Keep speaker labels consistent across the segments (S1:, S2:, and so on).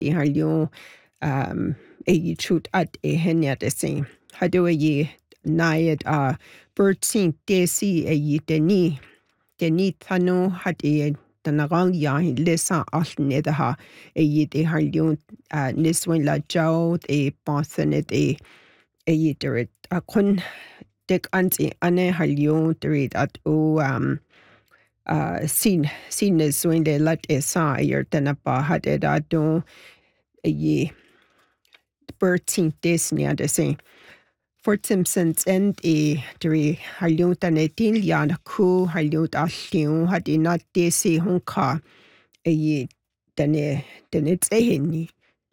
S1: I har I trut at henne det sin. Har du naiet Bertsin desi deni tanu had den rang ja lesa alt nede ha det har niswin la jau bonsen det kun dek anti ane har det at sin niswin de lat sa den ba had do Bertsin desnia det sin. Fort Simpsons and dri harliwt an din lian ku harliwt a lliw had na desi hunka den it's henni.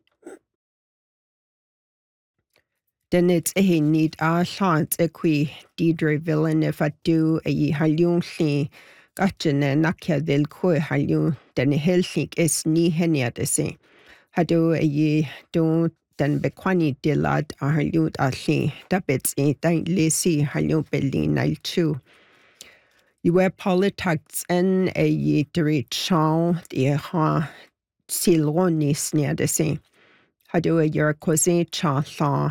S1: Den it's henni a chant qui Deidre Villain if I do harliw lli gatchen nakia del ku harliw den hellig is ni henni at se. Hadu don't den bequani dilad a harliwt a lli, dabits dain lesi harliw belli nail chu. Ywe politics en dri chan ha silronis near the same. Hadu your cause chan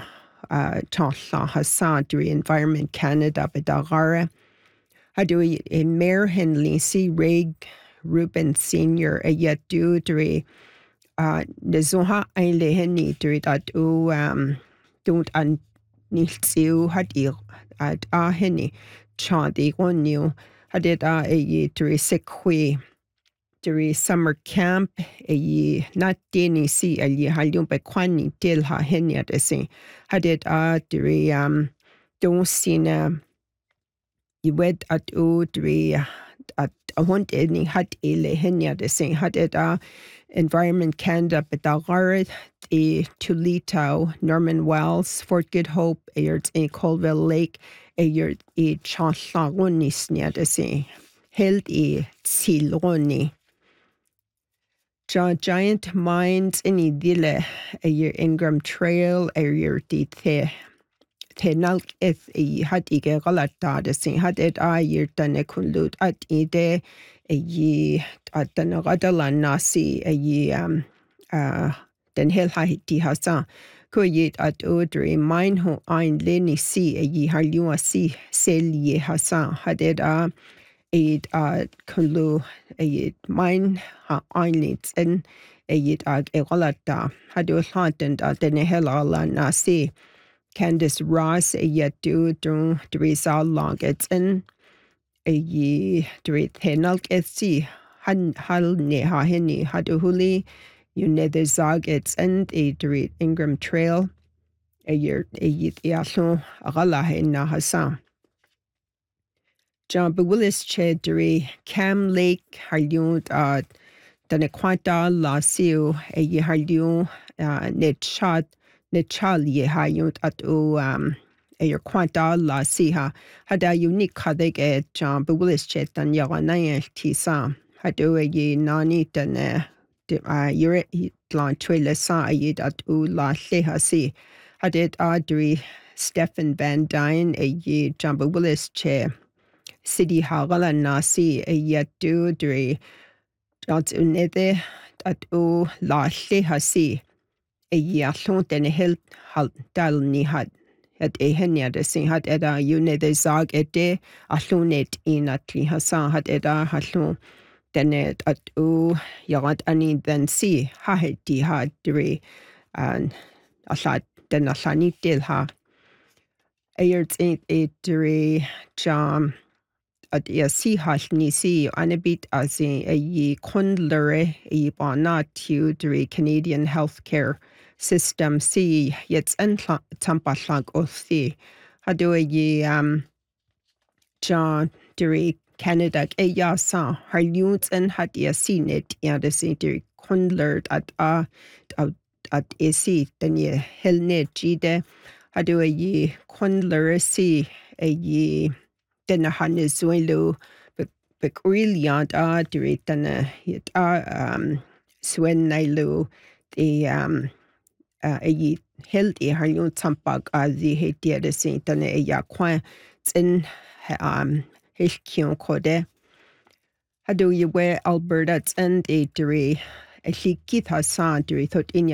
S1: hasa dri Environment Canada bedagara. Hadu Mayor Henley C. Rig Ruben Senior yet do dri Nezoha ein lehenni drit at don't an nicht siu had at henni chadi oniu had it dri sekwe dri summer camp not deni si halium be kwani til ha henni at se had it dri don't sina you wed at dri at a hund any had lehenni at se had it Environment Canada bedagarid Tulitau, Norman Wells, Fort Good Hope, Colville Lake, Chanslagonis near held Silroni. Giant Mines in Idile, Ingram Trail, Tenalk if had galata the same had it done a kunlut at ide at the Nagadalan Nasi den hel haiti hasa kuyit at odri mine ho ein leni si harlua si sel ye hasa had it kunlu mine ha einlits en galata had you hatten at the hel ala nasi Candice Ross do Teresa Longets and Henalk etsi hal ne ha henni haduhuli nether zagets and Ingram Trail yasho agala henna hasa. John Willis Chedri Cam Lake harliu Danequanta La Siu harliu net shot Nechal ye hayut at your quanta la siha hada unique hadeg John Bewillis chet and yaranay tisa hado ye nani tane yure lan twile sa yid at la leha si hadit adri Stephen Van Dyne ye John Bewillis che City Hagala nasi yet do dri at unede at la leha si allon den helt dal ni had henni det sin had de zag allonet in at li hasa had hallon den at yarat ani den si ha di had dri an allad den allani til ha dri jam at si hall ni si anabit as kondlere bana tu dri Canadian healthcare system si yet en tampashlag o si hado John dri Canada sa har luns en had sinet the si dri kondler at si den helnet gide hado kondler si den hannesuelu begrilliant dri den swen nailu held harliu tampag the hetia de saint den qua in hilkion kode hado we Alberta and dri likit hasan dri thot in